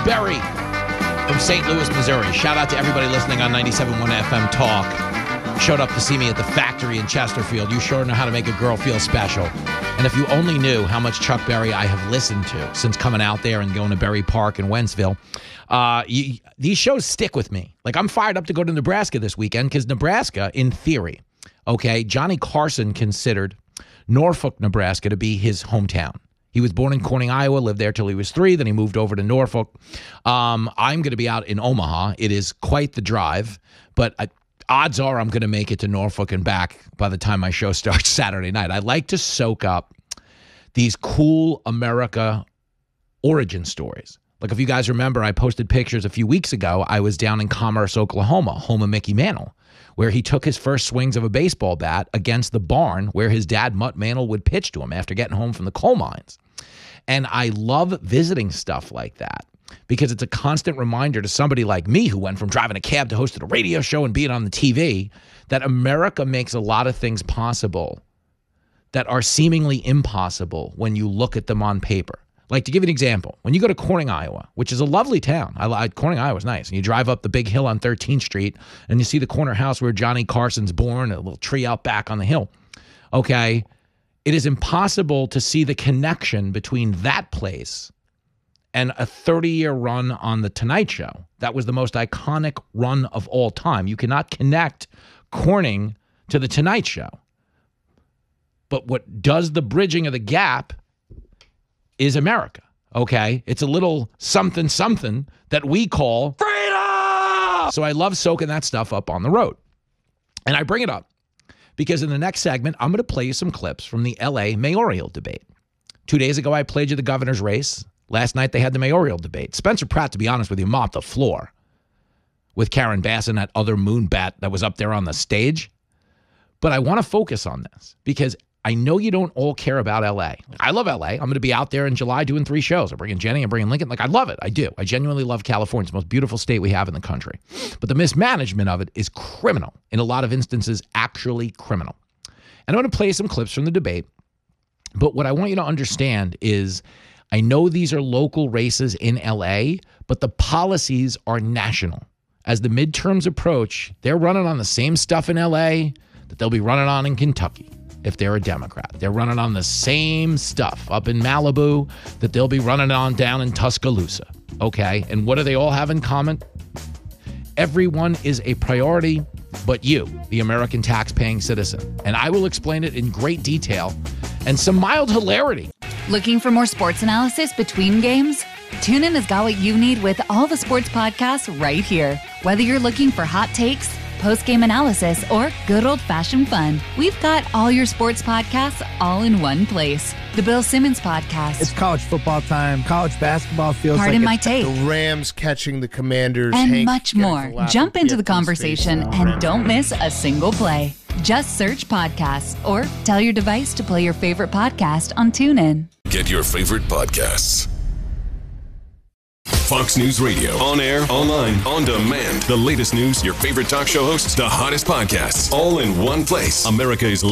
Berry from St. Louis, Missouri. Shout out to everybody listening on 97.1 FM Talk. Showed up to see me at the factory in Chesterfield. You sure know how to make a girl feel special. And if you only knew how much Chuck Berry I have listened to since coming out there and going to Berry Park in Wentzville, these shows stick with me. Like, I'm fired up to go to Nebraska this weekend because Nebraska, in theory, okay, Johnny Carson considered Norfolk, Nebraska to be his hometown. He was born in Corning, Iowa, lived there till he was 3. Then he moved over to Norfolk. I'm going to be out in Omaha. It is quite the drive, but odds are I'm going to make it to Norfolk and back by the time my show starts Saturday night. I like to soak up these cool America origin stories. Like, if you guys remember, I posted pictures a few weeks ago. I was down in Commerce, Oklahoma, home of Mickey Mantle, where he took his first swings of a baseball bat against the barn where his dad, Mutt Mantle, would pitch to him after getting home from the coal mines. And I love visiting stuff like that because it's a constant reminder to somebody like me who went from driving a cab to hosting a radio show and being on the TV that America makes a lot of things possible that are seemingly impossible when you look at them on paper. Like, to give you an example, when you go to Corning, Iowa, which is a lovely town. Corning, Iowa is nice. And you drive up the big hill on 13th Street and you see the corner house where Johnny Carson's born, a little tree out back on the hill. Okay. It is impossible to see the connection between that place and a 30-year run on The Tonight Show. That was the most iconic run of all time. You cannot connect Corning to The Tonight Show. But what does the bridging of the gap is America, okay? It's a little something that we call freedom! So I love soaking that stuff up on the road. And I bring it up because in the next segment, I'm going to play you some clips from the L.A. mayoral debate. 2 days ago, I played you the governor's race. Last night, they had the mayoral debate. Spencer Pratt, to be honest with you, mopped the floor with Karen Bass and that other moonbat that was up there on the stage. But I want to focus on this because I know you don't all care about L.A. I love L.A. I'm going to be out there in July doing 3 shows. I'm bringing Jenny, I'm bringing Lincoln. Like, I love it. I do. I genuinely love California. It's the most beautiful state we have in the country. But the mismanagement of it is criminal. In a lot of instances, actually criminal. And I'm going to play some clips from the debate. But what I want you to understand is I know these are local races in L.A., but the policies are national. As the midterms approach, they're running on the same stuff in L.A. that they'll be running on in Kentucky. If they're a Democrat, they're running on the same stuff up in Malibu that they'll be running on down in Tuscaloosa. Okay. And what do they all have in common? Everyone is a priority, but you, the American tax-paying citizen. And I will explain it in great detail and some mild hilarity. Looking for more sports analysis between games? TuneIn has got what you need with all the sports podcasts right here. Whether you're looking for hot takes, post-game analysis, or good old-fashioned fun, we've got all your sports podcasts all in one place. The Bill Simmons Podcast. It's college football time. College basketball feels Pardon like my take. The Rams catching the Commanders. And Hank much more. Jump into the conversation and don't miss a single play. Just search podcasts or tell your device to play your favorite podcast on TuneIn. Get your favorite podcasts. Fox News Radio. On air, online, on demand. The latest news, your favorite talk show hosts, the hottest podcasts, all in one place. America's